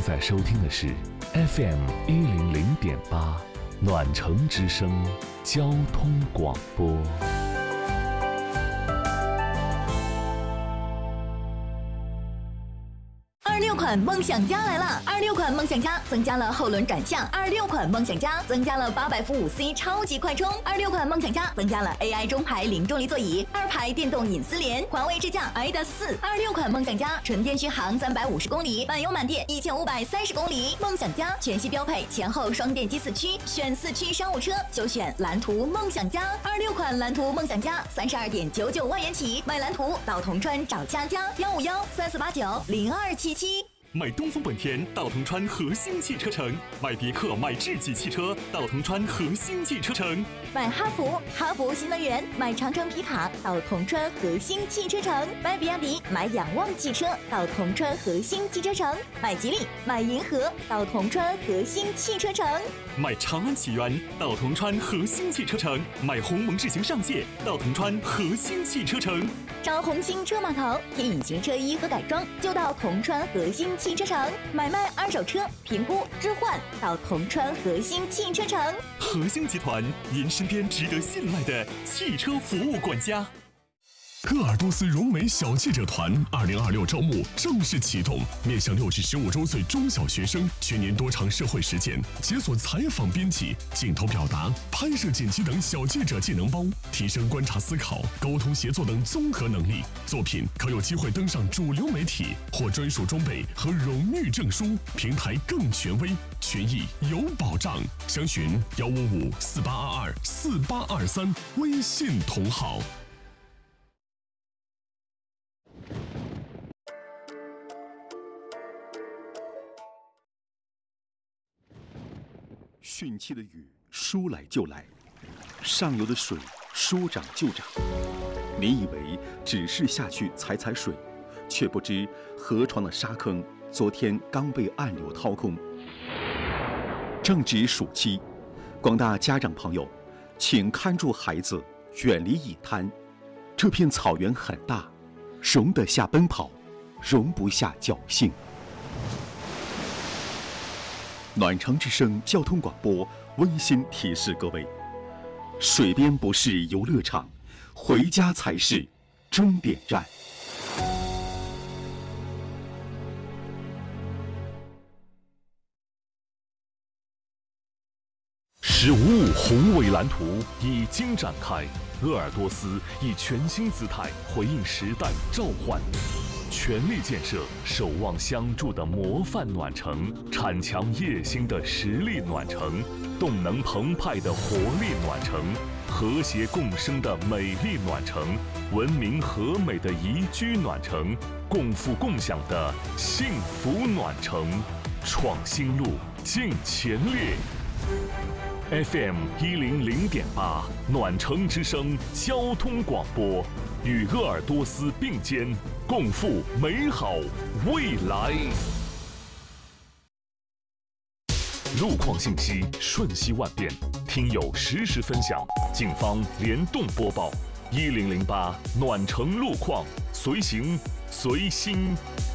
在收听的是 FM100.8暖城之声交通广播。 26款梦想家来了！26款梦想家增加了后轮转向，26款梦想家增加了800伏5C 超级快充，26款梦想家增加了 AI 中排零重力座椅，2排电动隐私联，环卫支架 ADAS 4。26款梦想家纯电续航350公里，满油满电1530公里。梦想家全系标配前后双电机4驱，选4驱商务车就选蓝图梦想家。26款蓝图梦想家32.99万元起，买蓝图到铜川找佳佳15134890277。 买东风本田到铜川和兴汽车城，买别克买智己汽车到铜川和兴汽车城， 买哈弗新能源，买长城皮卡到铜川和兴汽车城，买比亚迪买仰望汽车到铜川和兴汽车城，买吉利买银河到铜川和兴汽车城， 买长安启源到铜川和兴汽车城，买鸿蒙智行上界到铜川和兴汽车城。 找红星车码头听引擎车衣和改装就到铜川和兴汽车城，买卖二手车评估置换到铜川和兴汽车城。 和兴集团，您身边值得信赖的汽车服务管家。 鄂尔多斯融美小记者团2026招募正式启动，面向6至15周岁中小学生，全年多场社会实践，解锁采访编辑、镜头表达、拍摄剪辑等小记者技能包，提升观察思考、沟通协作等综合能力。作品可有机会登上主流媒体，获专属装备和荣誉证书，平台更权威，权益有保障。详询15548224823微信同号。 汛期的雨说来就来，上游的水说涨就涨。你以为只是下去踩踩水，却不知河床的沙坑昨天刚被暗流掏空。正值暑期，广大家长朋友，请看住孩子，远离野滩。这片草原很大，容得下奔跑，容不下侥幸。暖城之声交通广播温馨提示各位：水边不是游乐场，回家才是终点站。 15宏伟蓝图已经展开，鄂尔多斯以全新姿态回应时代召唤，全力建设守望相助的模范暖城，铲强夜星的实力暖城，动能澎湃的活力暖城，和谐共生的美丽暖城，文明和美的宜居暖城，共富共享的幸福暖城，创新路，进前列。FM100.8暖城之声交通广播，与鄂尔多斯并肩，共赴美好未来。路况信息瞬息万变，听友实时分享，警方联动播报。1008暖城路况，随行随心。